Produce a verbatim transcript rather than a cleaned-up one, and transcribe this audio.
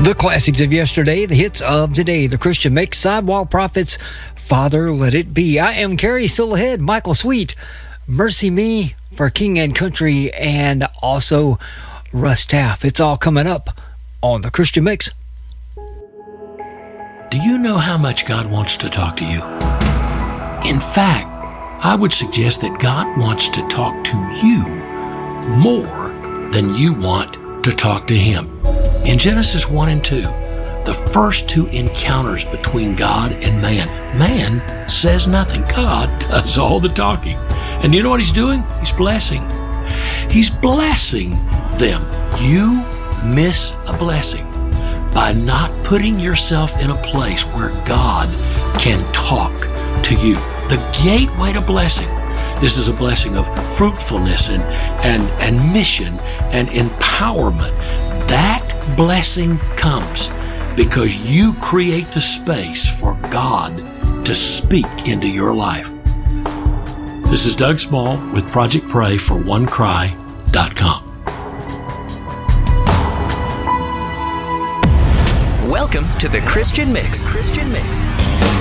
The classics of yesterday, the hits of today, the Christian Mix, Sidewalk Prophets, Father, Let It Be. I am Carrie, still ahead, Michael Sweet, Mercy Me for King and Country, and also Russ Taff. It's all coming up on the Christian Mix. Do you know how much God wants to talk to you? In fact, I would suggest that God wants to talk to you more than you want to talk to Him. In Genesis one and two, the first two encounters between God and man, man says nothing. God does all the talking. And you know what He's doing? He's blessing. He's blessing them. You miss a blessing by not putting yourself in a place where God can talk to you. The gateway to blessing. This is a blessing of fruitfulness and, and, and mission and empowerment. That blessing comes because you create the space for God to speak into your life. This is Doug Small with Project Pray for one cry dot com. Welcome to the Christian Mix. Christian Mix.